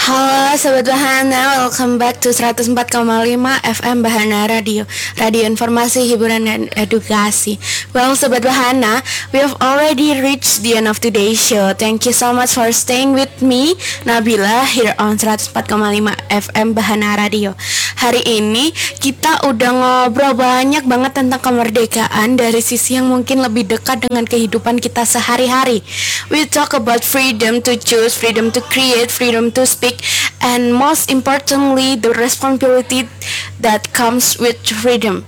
Halo Sobat Bahana, welcome back to 104,5 FM Bahana Radio, radio informasi, hiburan, dan edukasi. Well, Sobat Bahana, we have already reached the end of today's show. Thank you so much for staying with me, Nabila, here on 104,5 FM Bahana Radio. Hari ini kita udah ngobrol banyak banget tentang kemerdekaan dari sisi yang mungkin lebih dekat dengan kehidupan kita sehari-hari. We talk about freedom to choose, freedom to create, freedom to speak, and most importantly, the responsibility that comes with freedom.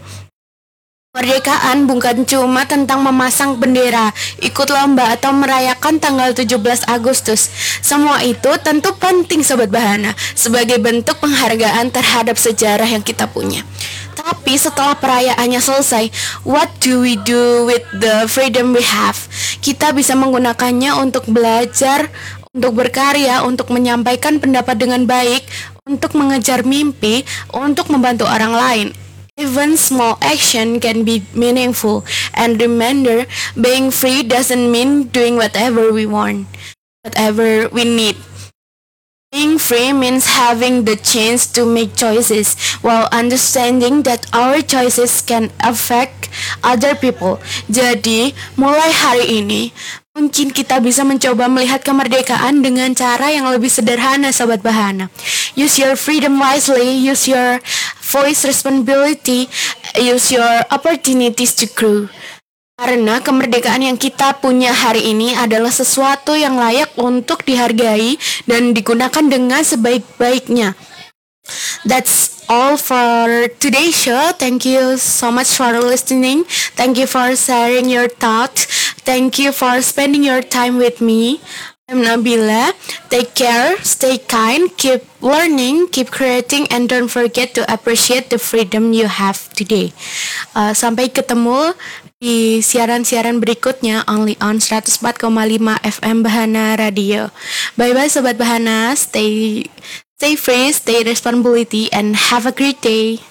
Kemerdekaan bukan cuma tentang memasang bendera, ikut lomba, atau merayakan tanggal 17 Agustus. Semua itu tentu penting Sobat Bahana, sebagai bentuk penghargaan terhadap sejarah yang kita punya. Tapi setelah perayaannya selesai, what do we do with the freedom we have? Kita bisa menggunakannya untuk belajar, untuk berkarya, untuk menyampaikan pendapat dengan baik, untuk mengejar mimpi, untuk membantu orang lain. Even small action can be meaningful. And remember, being free doesn't mean doing whatever we want, whatever we need. Being free means having the chance to make choices while understanding that our choices can affect other people. Jadi, mulai hari ini, mungkin kita bisa mencoba melihat kemerdekaan dengan cara yang lebih sederhana, Sobat Bahana. Use your freedom wisely, use your voice responsibility, use your opportunities to grow. Karena kemerdekaan yang kita punya hari ini adalah sesuatu yang layak untuk dihargai dan digunakan dengan sebaik-baiknya. That's all for today's show. Thank you so much for listening. Thank you for sharing your thoughts. Thank you for spending your time with me. I'm Nabila. Take care, stay kind, keep learning, keep creating, and don't forget to appreciate the freedom you have today. Sampai ketemu di siaran-siaran berikutnya only on 104,5 FM Bahana Radio. Bye-bye Sobat Bahana, stay free, stay responsibility, and have a great day.